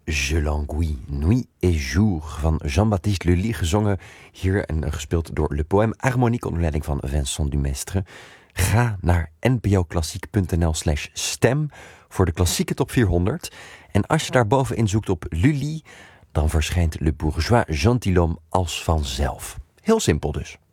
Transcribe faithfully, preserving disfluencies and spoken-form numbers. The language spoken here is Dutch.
Je languis, nuit et jour van Jean-Baptiste Lully, gezongen hier en gespeeld door Le Poème Harmonique onder leiding van Vincent Dumestre. Ga naar npoklassiek.nl slash stem voor de klassieke top vierhonderd. En als je daar bovenin zoekt op Lully, dan verschijnt Le Bourgeois Gentilhomme als vanzelf. Heel simpel dus.